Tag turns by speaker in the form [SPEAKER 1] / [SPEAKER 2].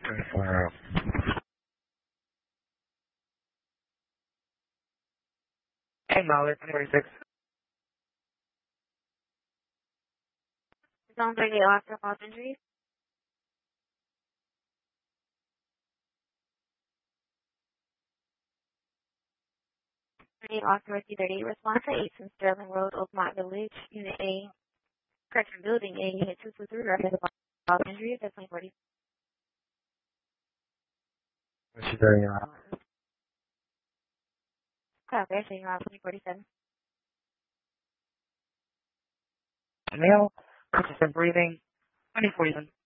[SPEAKER 1] 24. Hey, Mahler, 2046.
[SPEAKER 2] Zone 38 officer false injuries. Officer C38 response to 8 Sterling Road, Oakmont Village, Unit A, correction building A, Unit 223, reference to false injuries at 2040.
[SPEAKER 1] What's your very
[SPEAKER 2] Copy, actually, you're on 2047.
[SPEAKER 1] male, persistent breathing, 2047.